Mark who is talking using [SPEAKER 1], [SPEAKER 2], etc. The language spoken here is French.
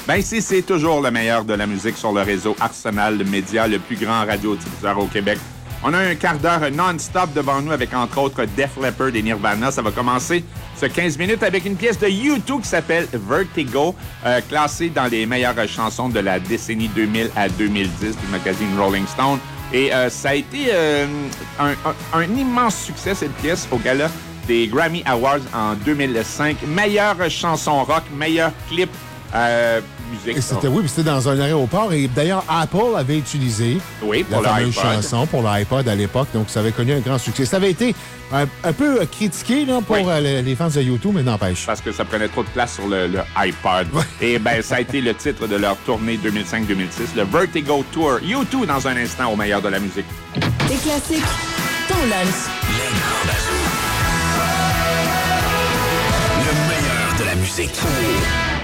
[SPEAKER 1] Ben ici, c'est toujours le meilleur de la musique sur le réseau Arsenal Média, le plus grand radiodiffuseur au Québec. On a un quart d'heure non-stop devant nous avec, entre autres, Def Leppard et Nirvana. Ça va commencer ce 15 minutes avec une pièce de U2 qui s'appelle Vertigo, classée dans les meilleures chansons de la décennie 2000 à 2010 du magazine Rolling Stone. Et ça a été un immense succès, cette pièce, au gala des Grammy Awards en 2005. Meilleure chanson rock, meilleur clip musique.
[SPEAKER 2] Et c'était dans un aéroport. Et d'ailleurs, Apple avait utilisé
[SPEAKER 1] pour
[SPEAKER 2] la fameuse
[SPEAKER 1] l'iPod.
[SPEAKER 2] chanson pour l'iPod à l'époque. Donc, ça avait connu un grand succès. Ça avait été un peu critiqué là, pour les fans de YouTube, mais n'empêche.
[SPEAKER 1] Parce que ça prenait trop de place sur le iPod. Et ben, ça a été le titre de leur tournée 2005-2006, le Vertigo Tour. U2 dans un instant au meilleur de la musique.
[SPEAKER 3] Des classiques, ton lunch.
[SPEAKER 4] Les grands bazous. Le meilleur de la musique.